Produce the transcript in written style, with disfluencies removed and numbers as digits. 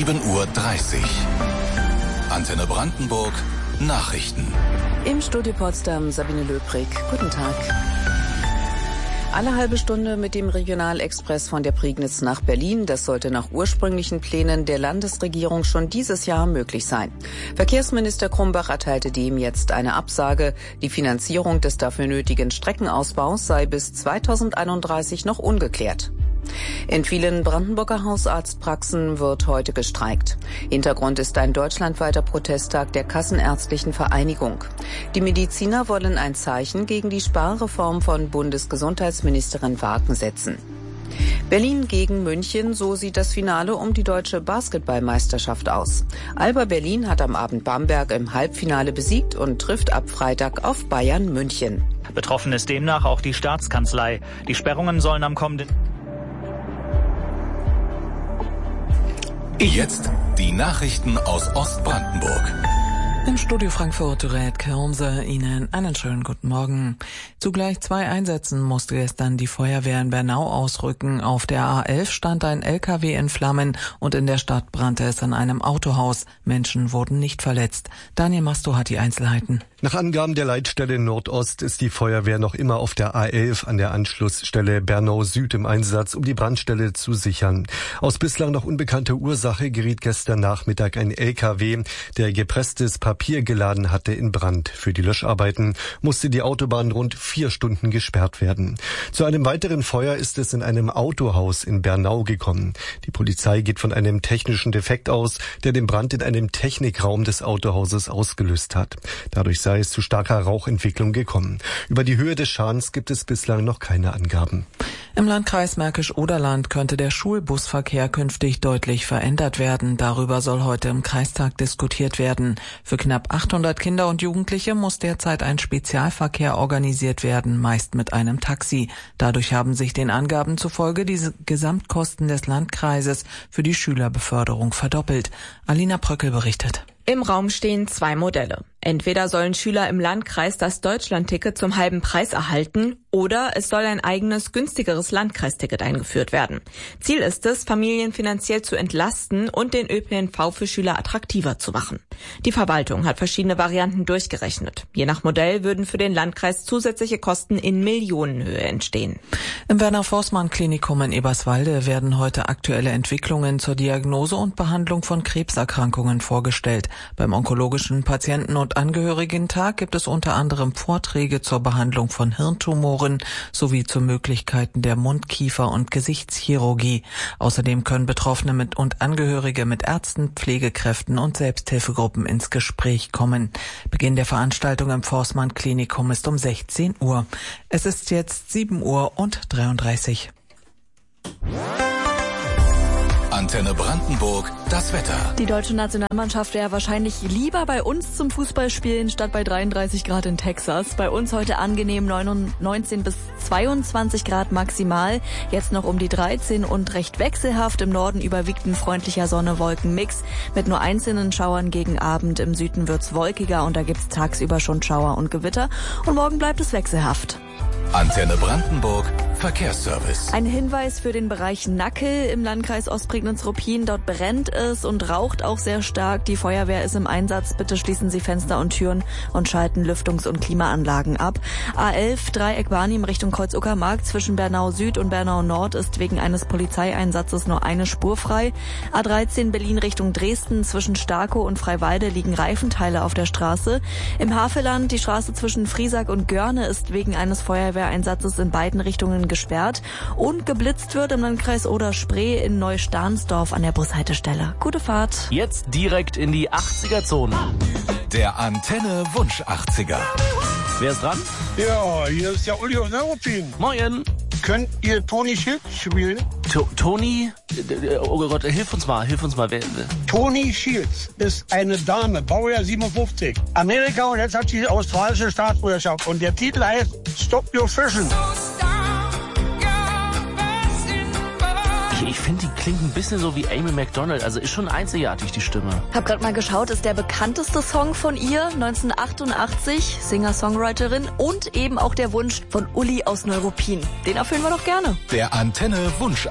7:30 Uhr. Antenne Brandenburg, Nachrichten. Im Studio Potsdam Sabine Löbrig. Guten Tag. Alle halbe Stunde mit dem Regionalexpress von der Prignitz nach Berlin. Das sollte nach ursprünglichen Plänen der Landesregierung schon dieses Jahr möglich sein. Verkehrsminister Krumbach erteilte dem jetzt eine Absage. Die Finanzierung des dafür nötigen Streckenausbaus sei bis 2031 noch ungeklärt. In vielen Brandenburger Hausarztpraxen wird heute gestreikt. Hintergrund ist ein deutschlandweiter Protesttag der Kassenärztlichen Vereinigung. Die Mediziner wollen ein Zeichen gegen die Sparreform von Bundesgesundheitsministerin Wagen setzen. Berlin gegen München, so sieht das Finale um die deutsche Basketballmeisterschaft aus. Alba Berlin hat am Abend Bamberg im Halbfinale besiegt und trifft ab Freitag auf Bayern München. Betroffen ist demnach auch die Staatskanzlei. Die Sperrungen sollen am kommenden... Jetzt die Nachrichten aus Ostbrandenburg. Im Studio Frankfurt rät Kirmse Ihnen einen schönen guten Morgen. Zu gleich 2 Einsätzen musste gestern die Feuerwehr in Bernau ausrücken. Auf der A11 stand ein LKW in Flammen und in der Stadt brannte es an einem Autohaus. Menschen wurden nicht verletzt. Daniel Masto hat die Einzelheiten. Nach Angaben der Leitstelle Nordost ist die Feuerwehr noch immer auf der A11 an der Anschlussstelle Bernau Süd im Einsatz, um die Brandstelle zu sichern. Aus bislang noch unbekannter Ursache geriet gestern Nachmittag ein LKW, der gepresstes Papier geladen hatte, in Brand. Für die Löscharbeiten musste die Autobahn rund 4 Stunden gesperrt werden. Zu einem weiteren Feuer ist es in einem Autohaus in Bernau gekommen. Die Polizei geht von einem technischen Defekt aus, der den Brand in einem Technikraum des Autohauses ausgelöst hat. Dadurch sei es zu starker Rauchentwicklung gekommen. Über die Höhe des Schadens gibt es bislang noch keine Angaben. Im Landkreis Märkisch-Oderland könnte der Schulbusverkehr künftig deutlich verändert werden. Darüber soll heute im Kreistag diskutiert werden. Für knapp 800 Kinder und Jugendliche muss derzeit ein Spezialverkehr organisiert werden, meist mit einem Taxi. Dadurch haben sich den Angaben zufolge die Gesamtkosten des Landkreises für die Schülerbeförderung verdoppelt. Alina Pröckel berichtet. Im Raum stehen 2 Modelle. Entweder sollen Schüler im Landkreis das Deutschlandticket zum halben Preis erhalten oder es soll ein eigenes, günstigeres Landkreisticket eingeführt werden. Ziel ist es, Familien finanziell zu entlasten und den ÖPNV für Schüler attraktiver zu machen. Die Verwaltung hat verschiedene Varianten durchgerechnet. Je nach Modell würden für den Landkreis zusätzliche Kosten in Millionenhöhe entstehen. Im Werner-Forssmann-Klinikum in Eberswalde werden heute aktuelle Entwicklungen zur Diagnose und Behandlung von Krebserkrankungen vorgestellt. Beim onkologischen Patienten- und Angehörigentag gibt es unter anderem Vorträge zur Behandlung von Hirntumoren sowie zu Möglichkeiten der Mund-, Kiefer- und Gesichtschirurgie. Außerdem können Betroffene und Angehörige mit Ärzten, Pflegekräften und Selbsthilfegruppen ins Gespräch kommen. Beginn der Veranstaltung im Forssmann-Klinikum ist um 16 Uhr. Es ist jetzt 7:33 Uhr. Antenne Brandenburg, das Wetter. Die deutsche Nationalmannschaft wäre wahrscheinlich lieber bei uns zum Fußballspielen statt bei 33 Grad in Texas. Bei uns heute angenehm 19 bis 22 Grad maximal. Jetzt noch um die 13 und recht wechselhaft. Im Norden überwiegt ein freundlicher Sonne-Wolken-Mix mit nur einzelnen Schauern gegen Abend. Im Süden wird's wolkiger und da gibt's tagsüber schon Schauer und Gewitter. Und morgen bleibt es wechselhaft. Antenne Brandenburg, Verkehrsservice. Ein Hinweis für den Bereich Nackel im Landkreis Ostprignitz-Ruppin. Dort brennt es und raucht auch sehr stark. Die Feuerwehr ist im Einsatz. Bitte schließen Sie Fenster und Türen und schalten Lüftungs- und Klimaanlagen ab. A11 Dreieck Barnim Richtung Kreuz-Uckermark zwischen Bernau Süd und Bernau Nord ist wegen eines Polizeieinsatzes nur eine Spur frei. A13 Berlin Richtung Dresden zwischen Starkow und Freiwalde liegen Reifenteile auf der Straße. Im Havelland die Straße zwischen Friesack und Görne ist wegen eines Feuerwehreinsatzes in beiden Richtungen gesperrt und geblitzt wird im Landkreis Oder-Spree in Neustahnsdorf an der Bushaltestelle. Gute Fahrt. Jetzt direkt in die 80er-Zone. Der Antenne Wunsch 80er. Wer ist dran? Ja, hier ist ja Uli aus Neuruppin. Moin. Könnt ihr Toni Schild spielen? Toni? Oh Gott, hilf uns mal. Wer? Toni Shields ist eine Dame, Baujahr 57, Amerika, und jetzt hat sie die australische Staatsbürgerschaft. Und der Titel heißt Stop Your Fishing. Ich finde, die klingt ein bisschen so wie Amy Macdonald. Also ist schon einzigartig, die Stimme. Hab grad mal geschaut, ist der bekannteste Song von ihr, 1988, Singer-Songwriterin und eben auch der Wunsch von Uli aus Neuruppin. Den erfüllen wir doch gerne. Der Antenne Wunsch